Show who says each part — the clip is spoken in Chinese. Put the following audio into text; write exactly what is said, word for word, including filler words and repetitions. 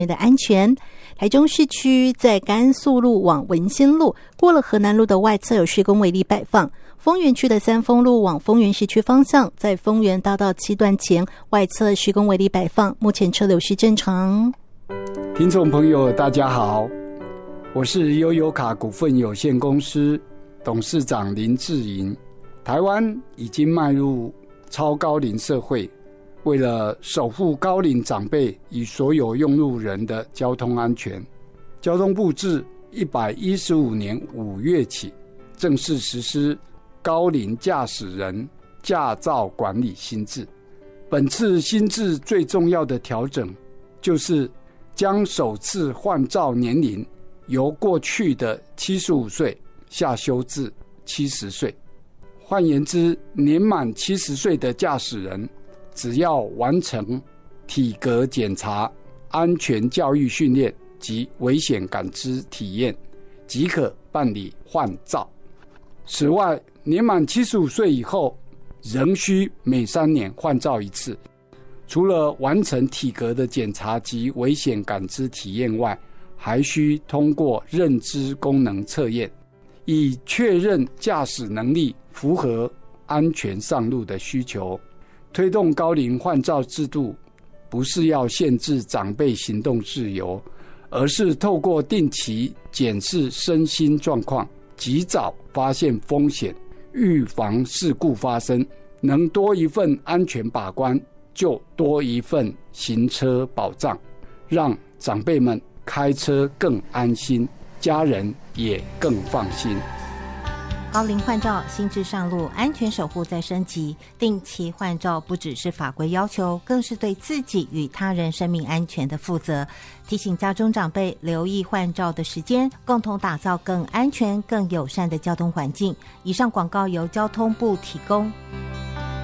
Speaker 1: 的安全。台中市区在甘肃路往文心路过了河南路的外侧有施工围篱摆放，丰原区的三丰路往丰原市区方向，在丰原大道七段前外侧施工围篱摆放，目前车流是正常。
Speaker 2: 听众朋友大家好，我是悠游卡股份有限公司董事长林志颖。台湾已经迈入超高龄社会，为了守护高龄长辈与所有用路人的交通安全，交通部自一百一十五年五月起正式实施高龄驾驶人驾照管理新制。本次新制最重要的调整就是将首次换照年龄由过去的七十五岁下修至七十岁。换言之，年满七十岁的驾驶人只要完成体格检查、安全教育训练及危险感知体验，即可办理换照。此外，年满七十五岁以后，仍需每三年换照一次。除了完成体格的检查及危险感知体验外，还需通过认知功能测验，以确认驾驶能力符合安全上路的需求。推动高龄换照制度，不是要限制长辈行动自由，而是透过定期检视身心状况，及早发现风险，预防事故发生。能多一份安全把关，就多一份行车保障，让长辈们开车更安心，家人也更放心。
Speaker 1: 高龄换照新制上路，安全守护再升级。定期换照不只是法规要求，更是对自己与他人生命安全的负责。提醒家中长辈留意换照的时间，共同打造更安全、更友善的交通环境。以上广告由交通部提供。